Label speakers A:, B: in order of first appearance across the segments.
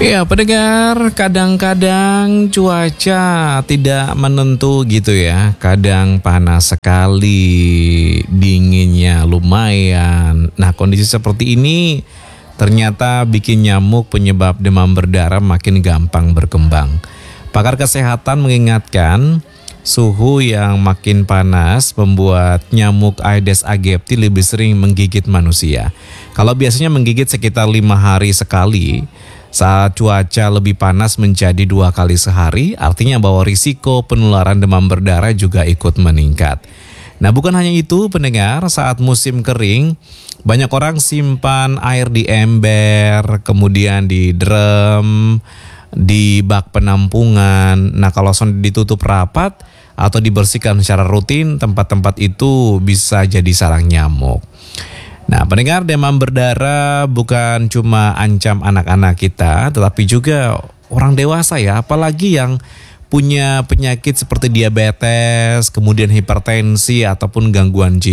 A: Ya, pendengar, kadang-kadang cuaca tidak menentu gitu ya. Kadang panas sekali, dinginnya lumayan. Nah, kondisi seperti ini ternyata bikin nyamuk penyebab demam berdarah makin gampang berkembang. Pakar kesehatan mengingatkan, suhu yang makin panas membuat nyamuk Aedes aegypti lebih sering menggigit manusia. Kalau biasanya menggigit sekitar 5 hari sekali, saat cuaca lebih panas menjadi 2 kali sehari, artinya bahwa risiko penularan demam berdarah juga ikut meningkat. Nah, bukan hanya itu pendengar, saat musim kering, banyak orang simpan air di ember, kemudian di drum, di bak penampungan. Nah, kalau ditutup rapat atau dibersihkan secara rutin, tempat-tempat itu bisa jadi sarang nyamuk. Nah, pendengar, demam berdarah bukan cuma ancam anak-anak kita, tetapi juga orang dewasa ya, apalagi yang punya penyakit seperti diabetes, kemudian hipertensi ataupun gangguan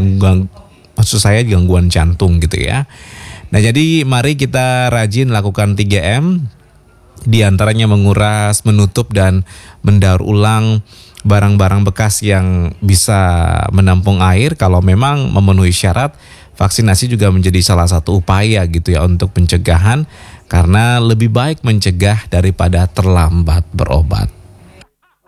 A: jantung gitu ya. Nah, jadi mari kita rajin lakukan 3M, di antaranya menguras, menutup dan mendaur ulang barang-barang bekas yang bisa menampung air. Kalau memang memenuhi syarat, vaksinasi juga menjadi salah satu upaya gitu ya untuk pencegahan, karena lebih baik mencegah daripada terlambat berobat.